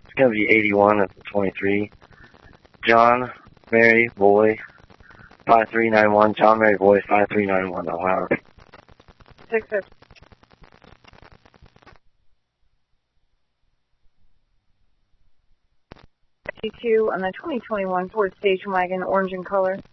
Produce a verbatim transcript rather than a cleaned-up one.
It's going to be eighty-one at the twenty-three. John, Mary, Boy, five three nine one. John, Mary, Boy, five three nine one. Ohio. six six. Two on the twenty twenty-one Ford station wagon, orange in color.